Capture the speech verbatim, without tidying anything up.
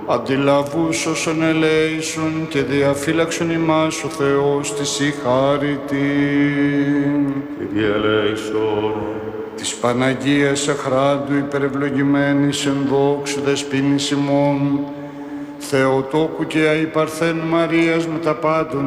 αντιλαβούς όσων ελέησον και διαφύλαξον ημάς ο Θεός της η χάρητη. Κύριε ελέησον. Της Παναγίας Αχράντου υπερευλογημένης εν δόξου δεσποίνης ημών, Θεοτόκου και αϊπαρθέν Μαρίας με τα πάντων